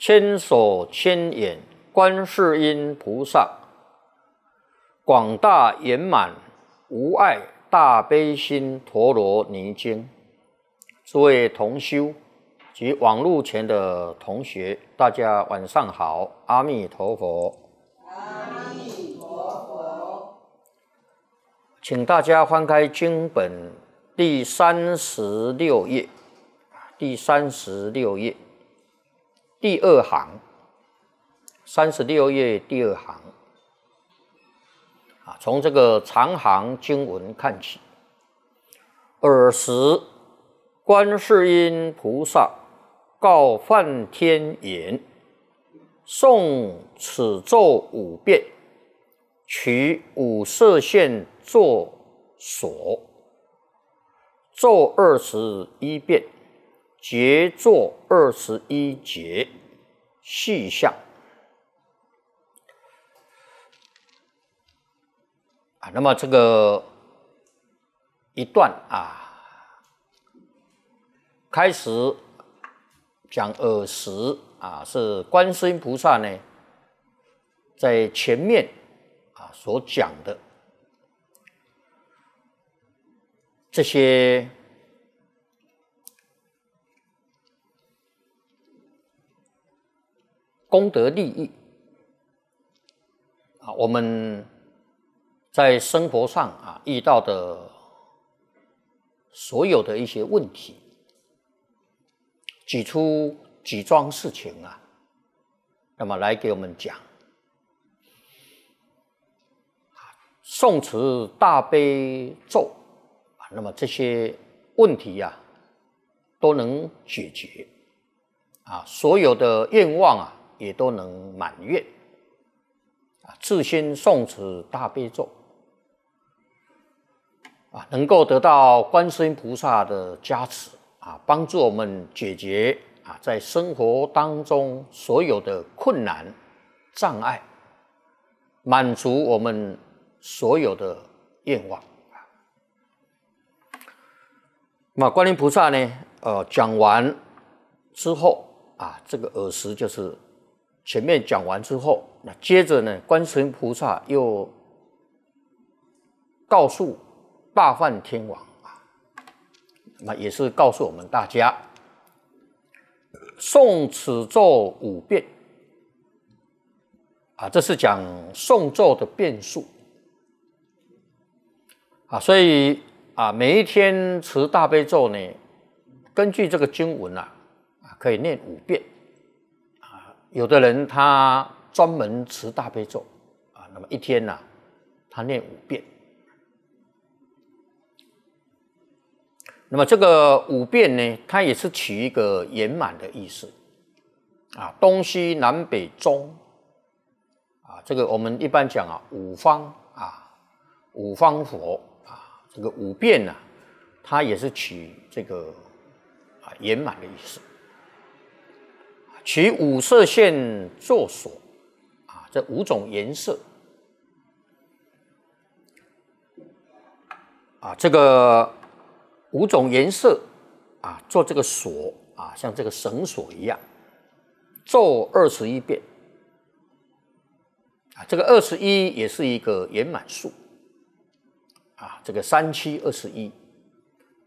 千手千眼观世音菩萨，广大圆满无碍大悲心陀罗尼经。诸位同修及网络前的同学，大家晚上好，阿弥陀佛。 阿弥陀佛。 请大家翻开经本第36页，第36页第二行，36页第二行。从这个长行经文看起。尔时，观世音菩萨告梵天言：诵此咒5遍，取5色线作锁，咒21遍，结作21节，细项。那么这个一段开始讲尔时是观世音菩萨呢，在前面所讲的这些功德利益我们在生活上遇到的所有的一些问题，举出几桩事情那么来给我们讲。诵持大悲咒那么这些问题都能解决所有的愿望也都能满愿自心诵持大悲咒能够得到观世音菩萨的加持帮助我们解决在生活当中所有的困难障碍，满足我们所有的愿望。那么观音菩萨呢讲完之后这个尔时就是前面讲完之后，那接着呢观世音菩萨又告诉大梵天王那么也是告诉我们大家，诵此咒5遍这是讲诵咒的遍数所以每一天持大悲咒呢，根据这个经文可以念5遍有的人他专门持大悲咒那么一天他念5遍。那么这个5遍呢，它也是取一个圆满的意思东西南北中这个我们一般讲五方佛这个5遍它也是取这个圆满的意思。取5色线作锁这5种颜色这个5种颜色做这个锁像这个绳索一样，咒21遍这个21也是一个圆满数这个3721